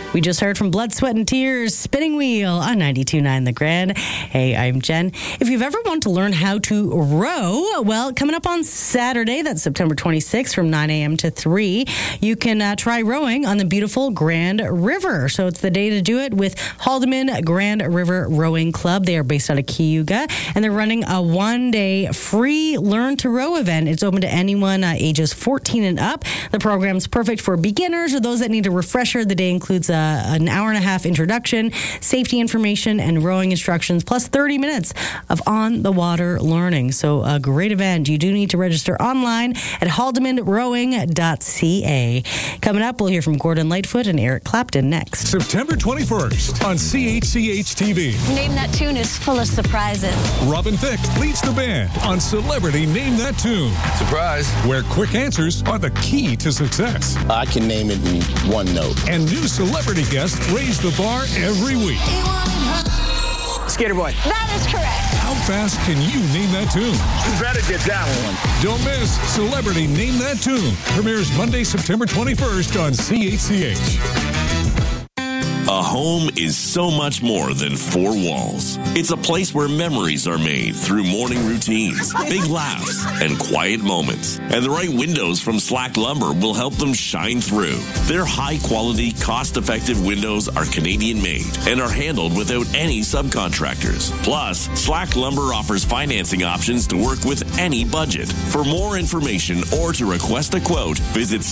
We just heard from Blood, Sweat, and Tears, Spinning Wheel on 92.9 The Grand. Hey, I'm Jen. If you've ever wanted to learn how to row, well, coming up on Saturday, that's September 26th from 9 a.m. to 3, you can try rowing on the beautiful Grand River. So it's the day to do it with Haldimand Grand River Rowing Club. They are based out of Cayuga, and they're running a one-day free Learn to Row event. It's open to anyone ages 14 and up. The program's perfect for beginners or those that need a refresher. The day includes an hour and a half introduction, safety information, and rowing instructions, plus 30 minutes of on-the-water learning. So a great event. You do need to register online at haldimandrowing.ca. Coming up, we'll hear from Gordon Lightfoot and Eric Clapton next. September 21st on CHCH-TV. Name That Tune is full of surprises. Robin Thicke leads the band on Celebrity Name That Tune. Surprise. Where quick answers are the key to success. I can name it in one note. And new celebrity guests raise the bar every week. Skater Boy. That is correct. How fast can you name that tune? You better get that one. Don't miss Celebrity Name That Tune. Premieres Monday, September 21st on CHCH. A home is so much more than four walls. It's a place where memories are made through morning routines, big laughs, and quiet moments. And the right windows from Slack Lumber will help them shine through. Their high-quality, cost-effective windows are Canadian-made and are handled without any subcontractors. Plus, Slack Lumber offers financing options to work with any budget. For more information or to request a quote, visit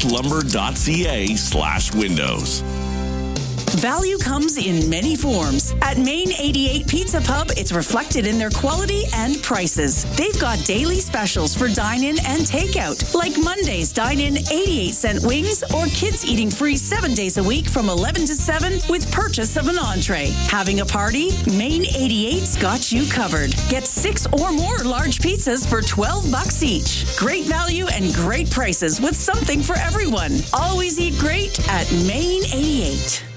slacklumber.ca/windows. Value comes in many forms. At Main 88 Pizza Pub, it's reflected in their quality and prices. They've got daily specials for dine-in and takeout, like Monday's dine-in 88-cent wings or kids eating free 7 days a week from 11 to 7 with purchase of an entree. Having a party? Main 88's got you covered. Get 6 or more large pizzas for $12 each. Great value and great prices with something for everyone. Always eat great at Main 88.